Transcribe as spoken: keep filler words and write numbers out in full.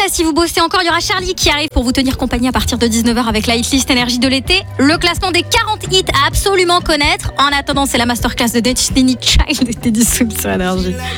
si vous bossez encore, il y aura Charlie qui arrive pour vous tenir compagnie à partir de dix-neuf heures avec la hitlist énergie de l'été. Le classement des quarante hits à absolument connaître. En attendant, c'est la masterclass de Destiny Child et Teddy Swims sur énergie.